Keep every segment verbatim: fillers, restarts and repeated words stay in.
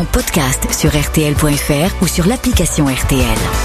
En podcast sur R T L point F R ou sur l'application R T L.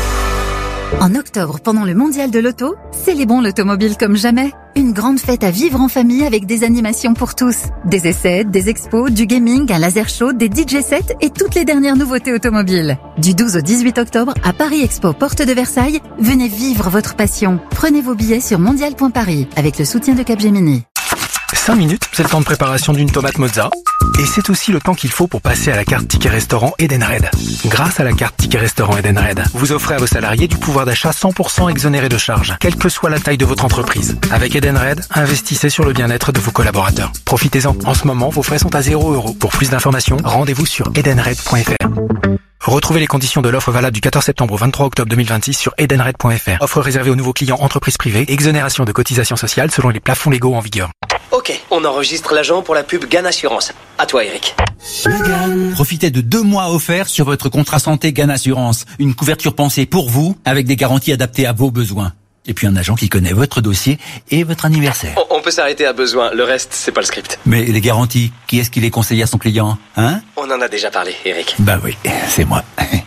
En octobre, pendant le mondial de l'auto, célébrons l'automobile comme jamais. Une grande fête à vivre en famille avec des animations pour tous. Des essais, des expos, du gaming, un laser show, des D J sets et toutes les dernières nouveautés automobiles. Du douze au dix-huit octobre, à Paris Expo, porte de Versailles, venez vivre votre passion. Prenez vos billets sur mondial point paris avec le soutien de Capgemini. cinq minutes, c'est le temps de préparation d'une tomate mozza. Et c'est aussi le temps qu'il faut pour passer à la carte Ticket Restaurant Edenred. Grâce à la carte Ticket Restaurant Edenred, vous offrez à vos salariés du pouvoir d'achat cent pour cent exonéré de charges, quelle que soit la taille de votre entreprise. Avec Edenred, investissez sur le bien-être de vos collaborateurs. Profitez-en. En ce moment, vos frais sont à zéro euro. Pour plus d'informations, rendez-vous sur edenred point F R. Retrouvez les conditions de l'offre valable du quatorze septembre au vingt-trois octobre deux mille vingt-six sur edenred point F R. Offre réservée aux nouveaux clients entreprises privées, exonération de cotisations sociales selon les plafonds légaux en vigueur. Ok, on enregistre l'agent pour la pub Gan Assurance. À toi, Eric. Profitez de deux mois offerts sur votre contrat santé Gan Assurance. Une couverture pensée pour vous, avec des garanties adaptées à vos besoins. Et puis un agent qui connaît votre dossier et votre anniversaire. On, on peut s'arrêter à besoin, le reste, c'est pas le script. Mais les garanties, qui est-ce qui les conseille à son client, hein? On en a déjà parlé, Eric. Bah oui, c'est moi.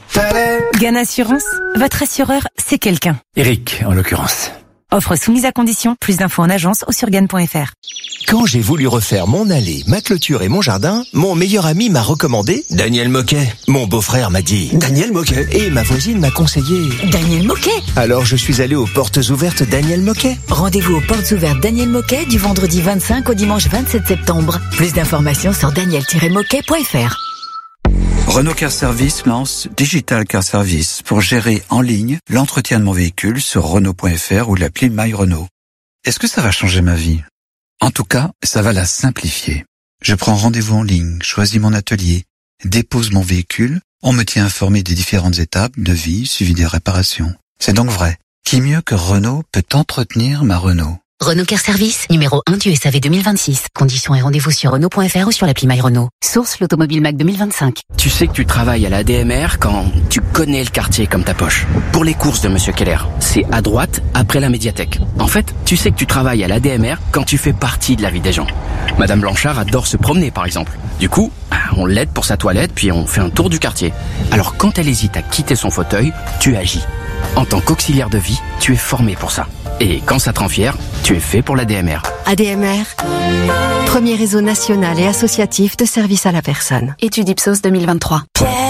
Gan Assurance, votre assureur, c'est quelqu'un. Eric, en l'occurrence. Offre soumise à condition, plus d'infos en agence ou sur gan point F R. Quand j'ai voulu refaire mon allée, ma clôture et mon jardin, mon meilleur ami m'a recommandé Daniel Moquet. Mon beau-frère m'a dit Daniel Moquet. Et ma voisine m'a conseillé Daniel Moquet. Alors je suis allé aux portes ouvertes Daniel Moquet. Rendez-vous aux portes ouvertes Daniel Moquet du vendredi vingt-cinq au dimanche vingt-sept septembre. Plus d'informations sur daniel tiret moquet point F R. Renault Car Service lance Digital Car Service pour gérer en ligne l'entretien de mon véhicule sur renault point F R ou l'appli My Renault. Est-ce que ça va changer ma vie? En tout cas, ça va la simplifier. Je prends rendez-vous en ligne, choisis mon atelier, dépose mon véhicule, on me tient informé des différentes étapes, devis, suivi des réparations. C'est donc vrai. Qui mieux que Renault peut entretenir ma Renault? Renault Car Service, numéro un du S A V deux mille vingt-six. Conditions et rendez-vous sur renault point F R ou sur l'appli My Renault. Source l'Automobile Mac deux mille vingt-cinq. Tu sais que tu travailles à la D M R quand tu connais le quartier comme ta poche. Pour les courses de Monsieur Keller, c'est à droite, après la médiathèque. En fait, tu sais que tu travailles à la D M R quand tu fais partie de la vie des gens. Madame Blanchard adore se promener, par exemple. Du coup, on l'aide pour sa toilette, puis on fait un tour du quartier. Alors quand elle hésite à quitter son fauteuil, tu agis. En tant qu'auxiliaire de vie, tu es formé pour ça. Et quand ça te rend fier, tu es fait pour la D M R. A D M R, premier réseau national et associatif de services à la personne. Étude Ipsos deux mille vingt-trois.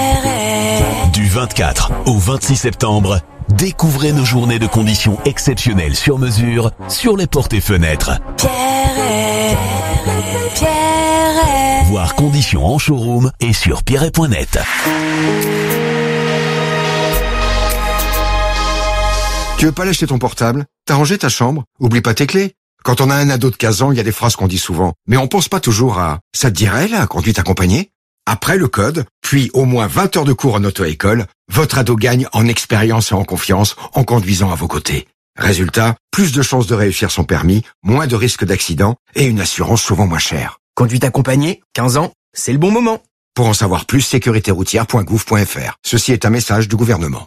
Du vingt-quatre au vingt-six septembre, découvrez nos journées de conditions exceptionnelles sur mesure sur les portes et fenêtres. Voir conditions en showroom et sur pierret point net. Tu veux pas lâcher ton portable? T'as rangé ta chambre? Oublie pas tes clés. Quand on a un ado de quinze ans, il y a des phrases qu'on dit souvent. Mais on pense pas toujours à « ça te dirait, la conduite accompagnée ?» Après le code, puis au moins vingt heures de cours en auto-école, votre ado gagne en expérience et en confiance en conduisant à vos côtés. Résultat, plus de chances de réussir son permis, moins de risques d'accident et une assurance souvent moins chère. Conduite accompagnée, quinze ans, c'est le bon moment. Pour en savoir plus, sécurité routière point gouv point F R. Ceci est un message du gouvernement.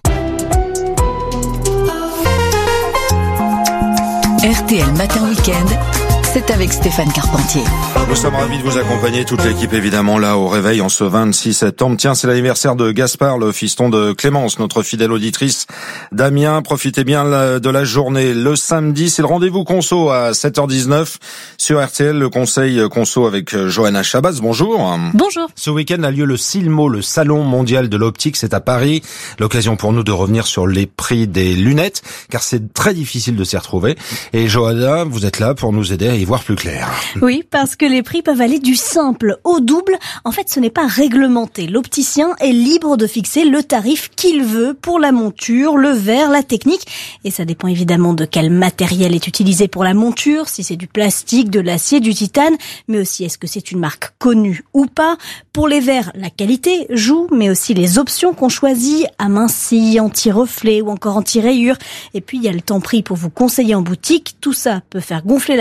R T L Matin Week-end, c'est avec Stéphane Carpentier. Nous sommes ravis de vous accompagner, toute l'équipe évidemment là au réveil en ce vingt-six septembre. Tiens, c'est l'anniversaire de Gaspard, le fiston de Clémence, notre fidèle auditrice d'Amiens. Profitez bien de la journée. Le samedi, c'est le rendez-vous conso à sept heures dix-neuf sur R T L, le conseil conso avec Johanna Chabaz. Bonjour. Bonjour. Ce week-end a lieu le SILMO, le Salon mondial de l'optique, c'est à Paris. L'occasion pour nous de revenir sur les prix des lunettes, car c'est très difficile de s'y retrouver. Et Johanna, vous êtes là pour nous aider à y voir plus clair. Oui, parce que les prix peuvent aller du simple au double. En fait, ce n'est pas réglementé. L'opticien est libre de fixer le tarif qu'il veut pour la monture, le verre, la technique. Et ça dépend évidemment de quel matériel est utilisé pour la monture, si c'est du plastique, de l'acier, du titane, mais aussi est-ce que c'est une marque connue ou pas. Pour les verres, la qualité joue, mais aussi les options qu'on choisit, aminci, anti-reflet ou encore anti-rayure. Et puis, il y a le temps pris pour vous conseiller en boutique. Tout ça peut faire gonfler la facture.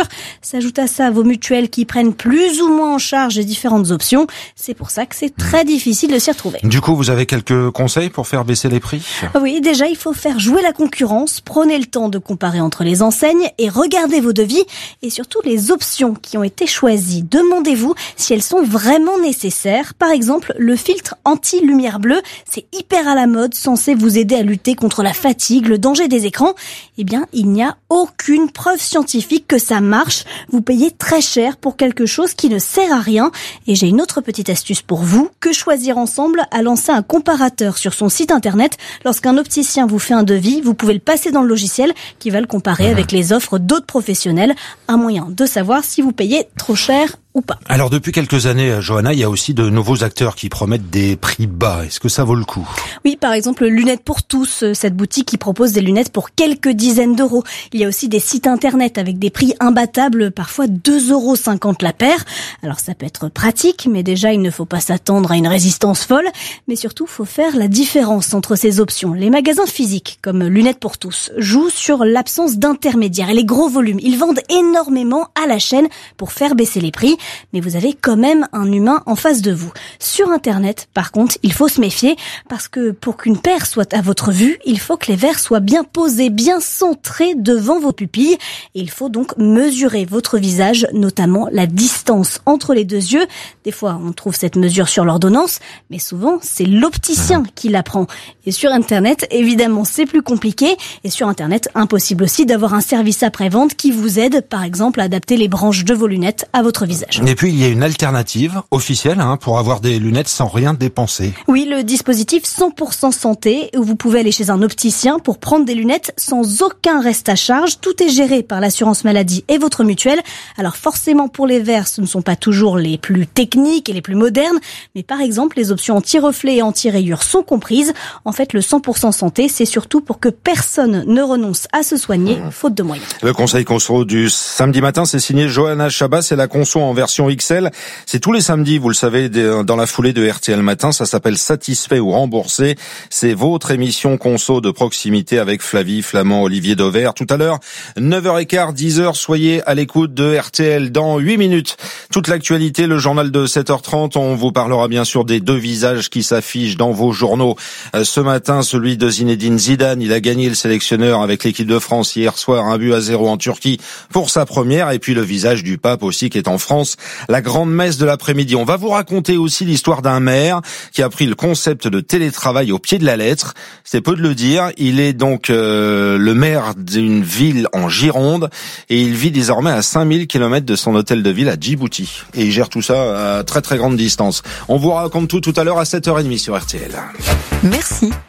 S'ajoute à ça vos mutuelles qui prennent plus ou moins en charge les différentes options. C'est pour ça que c'est très difficile de s'y retrouver. Du coup, vous avez quelques conseils pour faire baisser les prix ? Oui, déjà, il faut faire jouer la concurrence. Prenez le temps de comparer entre les enseignes et regardez vos devis et surtout les options qui ont été choisies. Demandez-vous si elles sont vraiment nécessaires. Par exemple, le filtre anti-lumière bleue, c'est hyper à la mode, censé vous aider à lutter contre la fatigue, le danger des écrans. Eh bien, il n'y a aucune preuve scientifique que ça marche. Vous payez très cher pour quelque chose qui ne sert à rien. Et j'ai une autre petite astuce pour vous. Que Choisir Ensemble a lancé un comparateur sur son site internet. Lorsqu'un opticien vous fait un devis, vous pouvez le passer dans le logiciel qui va le comparer mmh. avec les offres d'autres professionnels. Un moyen de savoir si vous payez trop cher ou pas. Alors depuis quelques années, Johanna, il y a aussi de nouveaux acteurs qui promettent des prix bas. Est-ce que ça vaut le coup ? Oui, par exemple, Lunettes pour tous, cette boutique qui propose des lunettes pour quelques dizaines d'euros. Il y a aussi des sites internet avec des prix imbattables, parfois deux euros cinquante la paire. Alors ça peut être pratique, mais déjà il ne faut pas s'attendre à une résistance folle. Mais surtout, faut faire la différence entre ces options. Les magasins physiques, comme Lunettes pour tous, jouent sur l'absence d'intermédiaires et les gros volumes. Ils vendent énormément à la chaîne pour faire baisser les prix. Mais vous avez quand même un humain en face de vous. Sur Internet, par contre, il faut se méfier parce que pour qu'une paire soit à votre vue, il faut que les verres soient bien posés, bien centrés devant vos pupilles. Et il faut donc mesurer votre visage, notamment la distance entre les deux yeux. Des fois, on trouve cette mesure sur l'ordonnance, mais souvent, c'est l'opticien qui la prend. Et sur Internet, évidemment, c'est plus compliqué. Et sur Internet, impossible aussi d'avoir un service après-vente qui vous aide, par exemple, à adapter les branches de vos lunettes à votre visage. Et puis, il y a une alternative officielle hein, pour avoir des lunettes sans rien dépenser. Oui, le dispositif cent pour cent santé, où vous pouvez aller chez un opticien pour prendre des lunettes sans aucun reste à charge. Tout est géré par l'assurance maladie et votre mutuelle. Alors forcément, pour les verres, ce ne sont pas toujours les plus techniques et les plus modernes, mais par exemple, les options anti-reflet et anti-rayures sont comprises. En fait, le cent pour cent santé, c'est surtout pour que personne ne renonce à se soigner, mmh. faute de moyens. Le conseil conso du samedi matin, c'est signé Johanna Chabat, c'est la conso en version X L. C'est tous les samedis, vous le savez, dans la foulée de R T L Matin. Ça s'appelle Satisfait ou Remboursé. C'est votre émission conso de proximité avec Flavie Flamand, Olivier Dauvert. Tout à l'heure, neuf heures quinze, dix heures, soyez à l'écoute de R T L dans huit minutes. Toute l'actualité, le journal de sept heures trente. On vous parlera bien sûr des deux visages qui s'affichent dans vos journaux. Ce matin, celui de Zinedine Zidane. Il a gagné le sélectionneur avec l'équipe de France hier soir, un but à zéro en Turquie pour sa première. Et puis le visage du pape aussi qui est en France. La grande messe de l'après-midi. On va vous raconter aussi l'histoire d'un maire qui a pris le concept de télétravail au pied de la lettre. C'est peu de le dire. Il est donc euh, le maire d'une ville en Gironde et il vit désormais à cinq mille kilomètres de son hôtel de ville à Djibouti. Et il gère tout ça à très très grande distance. On vous raconte tout tout à l'heure à sept heures trente sur R T L. Merci.